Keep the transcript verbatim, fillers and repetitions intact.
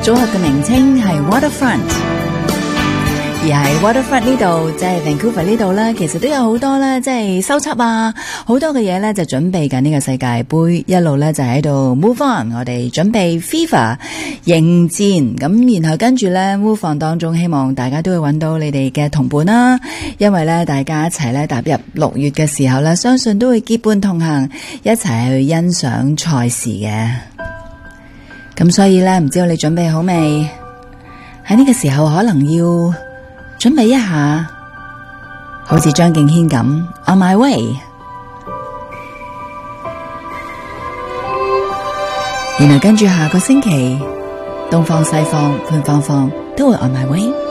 組合嘅名稱係 Waterfront， 而喺 Waterfront 呢度，即係 Vancouver 呢度咧，其實都有好多咧，即係修葺啊，好多嘅嘢咧就準備緊呢個世界盃，一路咧就喺度 move on， 我哋準備 FIFA 迎戰，咁然後跟住咧 move on 當中，希望大家都會揾到你哋嘅同伴啦，因為咧大家一齊咧踏入六月嘅時候咧，相信都會結伴同行，一齊去欣賞賽事嘅。咁所以咧，唔知道你準備好未？喺呢個時候可能要準備一下，好似張敬軒咁 On My Way， 然後跟住下個星期東方西方潘芳芳都會 On My Way。